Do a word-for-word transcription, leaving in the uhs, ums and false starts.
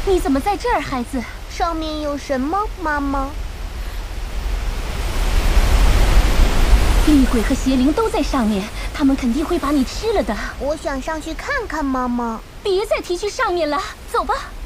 你怎么在这儿，孩子？ 上面有什么，妈妈？ 厉鬼和邪灵都在上面，他们肯定会把你吃了的。 我想上去看看，妈妈。 别再提去上面了，走吧。